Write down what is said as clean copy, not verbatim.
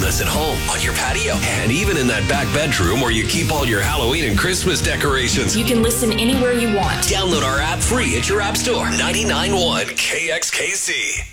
us at home, on your patio, and even in that back bedroom where you keep all your Halloween and Christmas decorations. You can listen anywhere you want. Download our app free at your app store. 99.1 KXKC.